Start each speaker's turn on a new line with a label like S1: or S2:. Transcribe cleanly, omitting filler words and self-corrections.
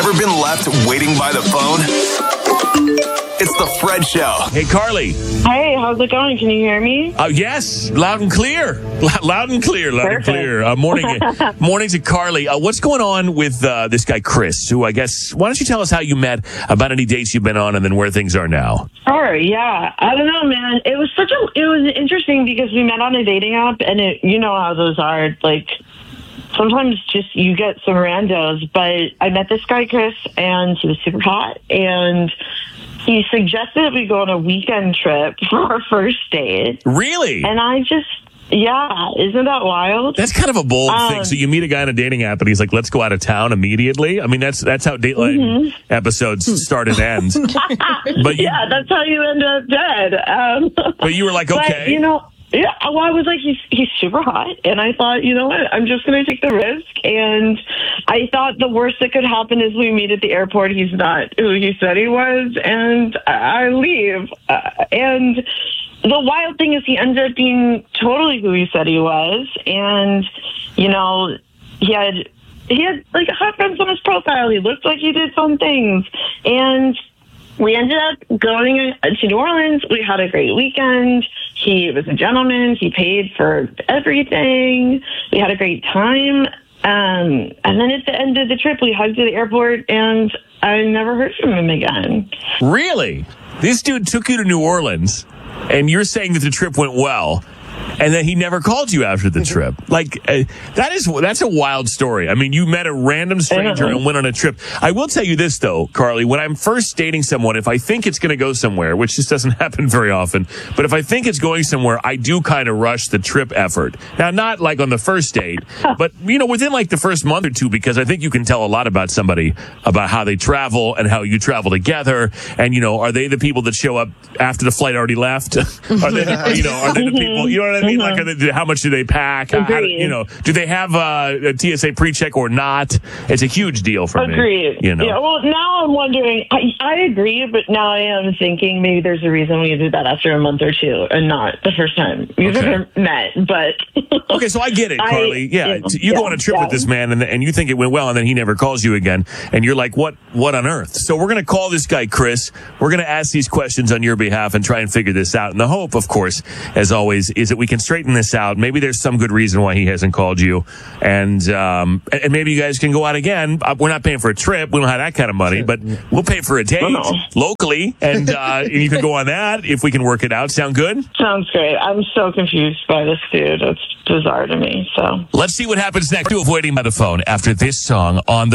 S1: Ever been left waiting by the phone? It's the Fred Show.
S2: Hey, Carly.
S3: Hey, how's it going? Can you hear me?
S2: Yes, loud and clear. Loud and clear, loud
S3: Perfect.
S2: and clear. Morning to Carly. What's going on with this guy, Chris, who I guess, why don't you tell us how you met, about any dates you've been on, and then where things are now?
S3: Sure, yeah. I don't know, man. It was interesting because we met on a dating app, and you know how those are. Like, sometimes just you get some randos, but I met this guy, Chris, and he was super hot, and he suggested that we go on a weekend trip for our first date.
S2: Really?
S3: And I just, yeah, isn't that wild?
S2: That's kind of a bold thing. So you meet a guy on a dating app, and he's like, let's go out of town immediately. I mean, that's how Dateline episodes start and end. But
S3: Yeah, that's how you end up dead.
S2: But you were like, okay.
S3: But, you know, yeah, well, I was like, he's super hot. And I thought, you know what, I'm just going to take the risk. And I thought the worst that could happen is we meet at the airport. He's not who he said he was. And I leave. And the wild thing is he ended up being totally who he said he was. And, you know, he had like hot friends on his profile. He looked like he did fun things. And we ended up going to New Orleans. We had a great weekend. He was a gentleman. He paid for everything. We had a great time. And then at the end of the trip, we hugged at the airport, and I never heard from him again.
S2: Really? This dude took you to New Orleans, and you're saying that the trip went well, and then he never called you after the trip. Like, that's a wild story. I mean, you met a random stranger and went on a trip. I will tell you this, though, Carly. When I'm first dating someone, if I think it's going to go somewhere, which just doesn't happen very often, but if I think it's going somewhere, I do kind of rush the trip effort. Now, not like on the first date, but, you know, within like the first month or two, because I think you can tell a lot about somebody, about how they travel and how you travel together. And, you know, are they the people that show up after the flight already left? Are they the people, you know what I mean? Like, how much do they pack? You know, do they have a TSA pre-check or not? It's a huge deal for me.
S3: Agreed.
S2: You know?
S3: Yeah, well, now I'm wondering, I agree, but now I am thinking maybe there's a reason we did that after a month or two and not the first time we've ever met. But
S2: okay, so I get it, Carly. You go on a trip with this man and you think it went well, and then he never calls you again, and you're like, what on earth? So we're going to call this guy, Chris. We're going to ask these questions on your behalf and try and figure this out. And the hope, of course, as always, is that we can straighten this out. Maybe there's some good reason why he hasn't called you, and maybe you guys can go out again. We're not paying for a trip. We don't have that kind of money, but we'll pay for a date locally, and you can go on that if we can work it out. Sound good?
S3: Sounds great. I'm so confused by this dude. It's bizarre to me. So
S2: let's see what happens next to avoiding by the phone after this song on the